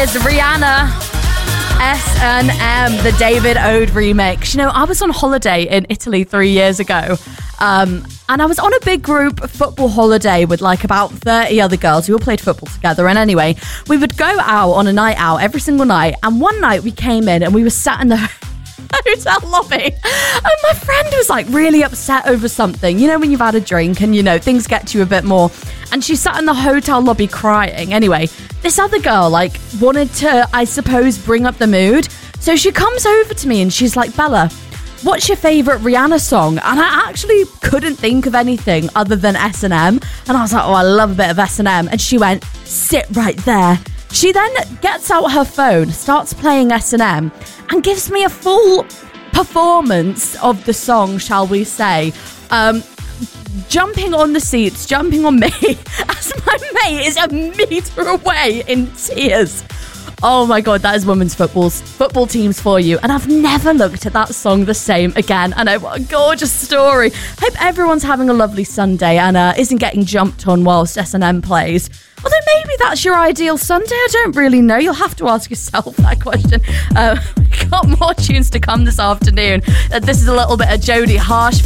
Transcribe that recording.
is Rihanna, S&M, the David Ode remix. You know, I was on holiday in Italy 3 years ago, and I was on a big group football holiday with like about 30 other girls who all played football together. And anyway, we would go out on a night out every single night, and one night we came in and we were sat in the hotel lobby, and my friend was like really upset over something. You know, when you've had a drink and, you know, things get to you a bit more, and she sat in the hotel lobby crying. Anyway, this other girl like wanted to, I suppose, bring up the mood, so she comes over to me and she's like, Bella, what's your favourite Rihanna song? And I actually couldn't think of anything other than S&M, and I was like, oh, I love a bit of S&M. And she went, sit right there. She then gets out her phone, starts playing S&M, and gives me a full performance of the song, shall we say. Jumping on the seats, jumping on me, as my mate is a metre away in tears. Oh my God, that is women's football teams for you. And I've never looked at that song the same again. I know, what a gorgeous story. Hope everyone's having a lovely Sunday and isn't getting jumped on whilst S&M plays. Although maybe that's your ideal Sunday. I don't really know. You'll have to ask yourself that question. We've got more tunes to come this afternoon. This is a little bit of Jodie Harsh.